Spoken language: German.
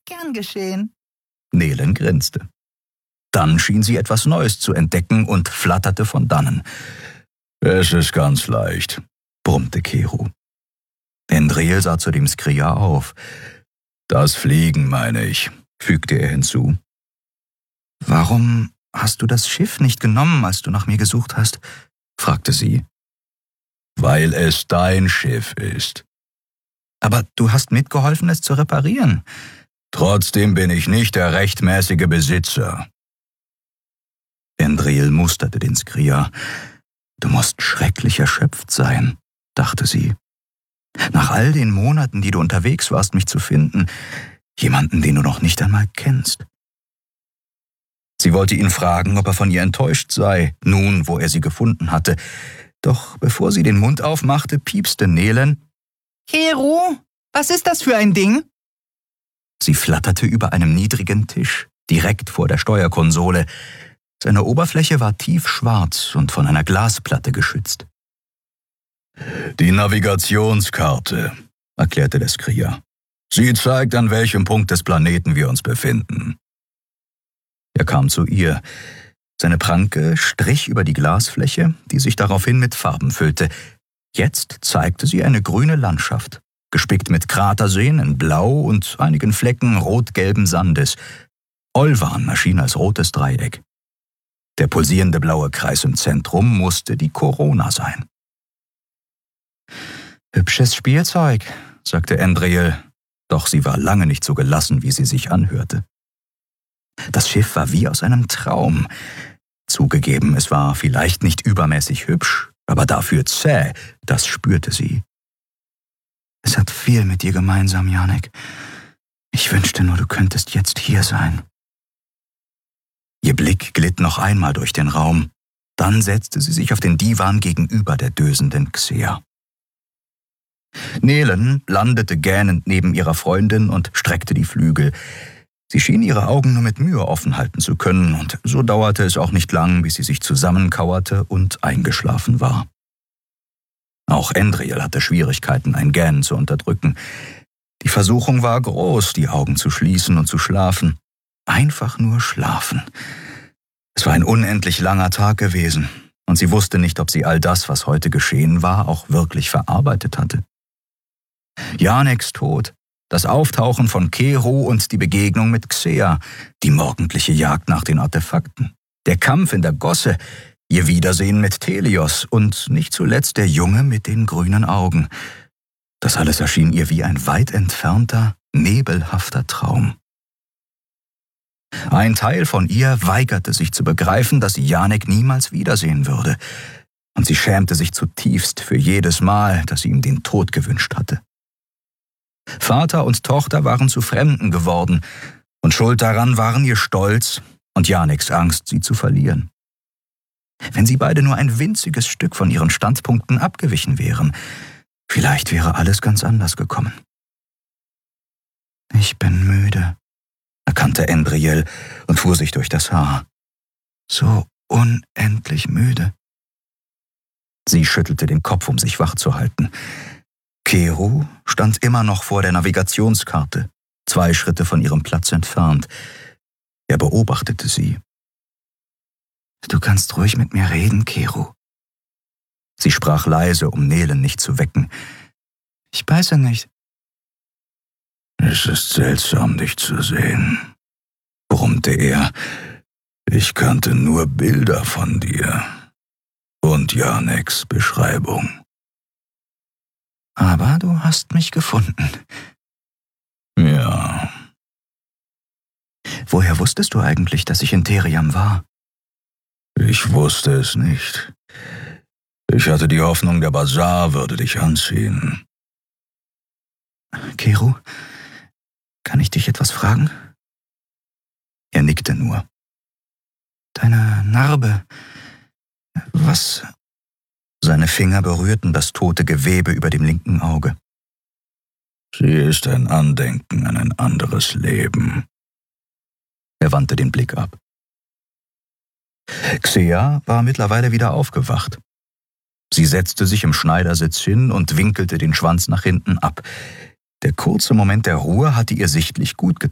Gern geschehen. Nelen grinste. Dann schien sie etwas Neues zu entdecken und flatterte von dannen. »Es ist ganz leicht«, brummte Kero. Endriel sah zu dem Skria auf. »Das Fliegen, meine ich«, fügte er hinzu. »Warum hast du das Schiff nicht genommen, als du nach mir gesucht hast?« fragte sie. »Weil es dein Schiff ist.« »Aber du hast mitgeholfen, es zu reparieren.« »Trotzdem bin ich nicht der rechtmäßige Besitzer.« Endriel musterte den Skria. »Du musst schrecklich erschöpft sein«, dachte sie. »Nach all den Monaten, die du unterwegs warst, mich zu finden, jemanden, den du noch nicht einmal kennst.« Sie wollte ihn fragen, ob er von ihr enttäuscht sei, nun, wo er sie gefunden hatte. Doch bevor sie den Mund aufmachte, piepste Nelen. »Kero, was ist das für ein Ding?« Sie flatterte über einem niedrigen Tisch, direkt vor der Steuerkonsole. Seine Oberfläche war tiefschwarz und von einer Glasplatte geschützt. »Die Navigationskarte«, erklärte der Skria. »Sie zeigt, an welchem Punkt des Planeten wir uns befinden.« Er kam zu ihr. Seine Pranke strich über die Glasfläche, die sich daraufhin mit Farben füllte. Jetzt zeigte sie eine grüne Landschaft, gespickt mit Kraterseen in Blau und einigen Flecken rot-gelben Sandes. Olvan erschien als rotes Dreieck. Der pulsierende blaue Kreis im Zentrum musste die Corona sein. »Hübsches Spielzeug«, sagte Endriel, doch sie war lange nicht so gelassen, wie sie sich anhörte. Das Schiff war wie aus einem Traum. Zugegeben, es war vielleicht nicht übermäßig hübsch, aber dafür zäh, das spürte sie. »Es hat viel mit dir gemeinsam, Janek. Ich wünschte nur, du könntest jetzt hier sein.« Ihr Blick glitt noch einmal durch den Raum. Dann setzte sie sich auf den Divan gegenüber der dösenden Xea. Nelen landete gähnend neben ihrer Freundin und streckte die Flügel. Sie schien ihre Augen nur mit Mühe offen halten zu können, und so dauerte es auch nicht lang, bis sie sich zusammenkauerte und eingeschlafen war. Auch Endriel hatte Schwierigkeiten, ein Gähnen zu unterdrücken. Die Versuchung war groß, die Augen zu schließen und zu schlafen. Einfach nur schlafen. Es war ein unendlich langer Tag gewesen, und sie wusste nicht, ob sie all das, was heute geschehen war, auch wirklich verarbeitet hatte. Janeks Tod, das Auftauchen von Kero und die Begegnung mit Xea, die morgendliche Jagd nach den Artefakten, der Kampf in der Gosse, ihr Wiedersehen mit Telios und nicht zuletzt der Junge mit den grünen Augen. Das alles erschien ihr wie ein weit entfernter, nebelhafter Traum. Ein Teil von ihr weigerte sich zu begreifen, dass sie Janek niemals wiedersehen würde, und sie schämte sich zutiefst für jedes Mal, dass sie ihm den Tod gewünscht hatte. Vater und Tochter waren zu Fremden geworden, und schuld daran waren ihr Stolz und Janeks Angst, sie zu verlieren. Wenn sie beide nur ein winziges Stück von ihren Standpunkten abgewichen wären, vielleicht wäre alles ganz anders gekommen. »Ich bin müde«, erkannte Endriel und fuhr sich durch das Haar. »So unendlich müde.« Sie schüttelte den Kopf, um sich wach zu halten. Kero stand immer noch vor der Navigationskarte, 2 Schritte von ihrem Platz entfernt. Er beobachtete sie. »Du kannst ruhig mit mir reden, Kero.« Sie sprach leise, um Nelen nicht zu wecken. »Ich beiße nicht.« »Es ist seltsam, dich zu sehen«, brummte er. »Ich kannte nur Bilder von dir und Janeks Beschreibung.« »Aber du hast mich gefunden.« »Ja.« »Woher wusstest du eigentlich, dass ich in Theriam war?« »Ich wusste es nicht. Ich hatte die Hoffnung, der Basar würde dich anziehen.« »Kero, kann ich dich etwas fragen?« Er nickte nur. »Deine Narbe, was?« Seine Finger berührten das tote Gewebe über dem linken Auge. »Sie ist ein Andenken an ein anderes Leben.« Er wandte den Blick ab. Xea war mittlerweile wieder aufgewacht. Sie setzte sich im Schneidersitz hin und winkelte den Schwanz nach hinten ab. Der kurze Moment der Ruhe hatte ihr sichtlich gut getan.